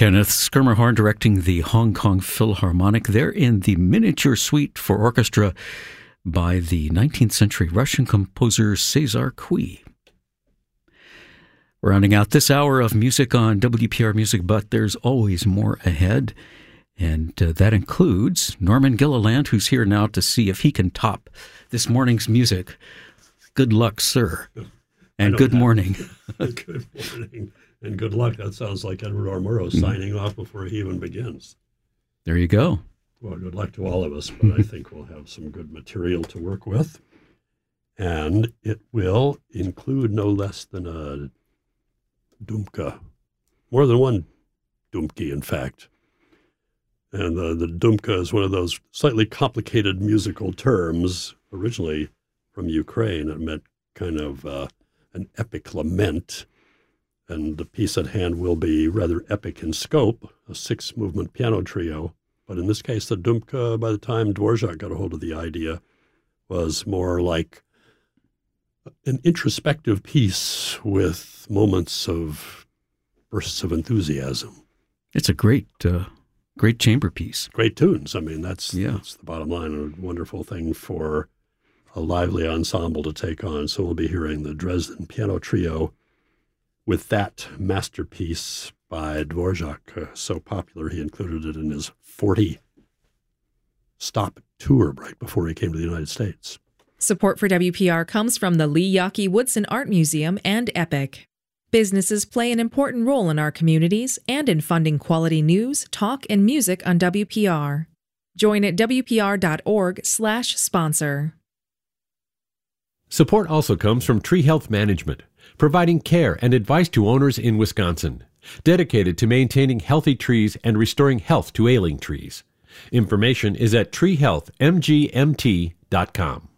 Kenneth Schermerhorn directing the Hong Kong Philharmonic. They're in the miniature suite for orchestra by the 19th century Russian composer César Cui. Rounding out this hour of music on WPR Music, but there's always more ahead. And that includes Norman Gilliland, who's here now to see if he can top this morning's music. Good luck, sir. And good morning. Good morning. And good luck. That sounds like Edward R. Murrow signing off before he even begins. There you go. Well, good luck to all of us, but I think we'll have some good material to work with. And it will include no less than a Dumka. More than one Dumki, in fact. And the Dumka is one of those slightly complicated musical terms, originally from Ukraine. It meant kind of an epic lament. And the piece at hand will be rather epic in scope, a 6-movement piano trio. But in this case, the Dumka, by the time Dvorak got a hold of the idea, was more like an introspective piece with moments of bursts of enthusiasm. It's a great chamber piece. Great tunes. I mean, that's the bottom line. A wonderful thing for a lively ensemble to take on. So we'll be hearing the Dresden Piano Trio with that masterpiece by Dvorak, so popular he included it in his 40-stop tour right before he came to the United States. Support for WPR comes from the Lee Yawkey Woodson Art Museum and EPIC. Businesses play an important role in our communities and in funding quality news, talk, and music on WPR. Join at wpr.org/sponsor. Support also comes from Tree Health Management, providing care and advice to owners in Wisconsin, dedicated to maintaining healthy trees and restoring health to ailing trees. Information is at treehealthmgmt.com.